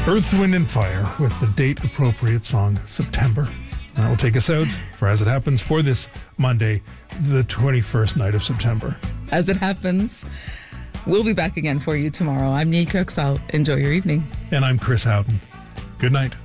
Earth, Wind and Fire with the date-appropriate song, September. That will take us out for As It Happens for this Monday, the 21st night of September. As it happens, we'll be back again for you tomorrow. I'm Neil Kirksall. Enjoy your evening. And I'm Chris Howden. Good night.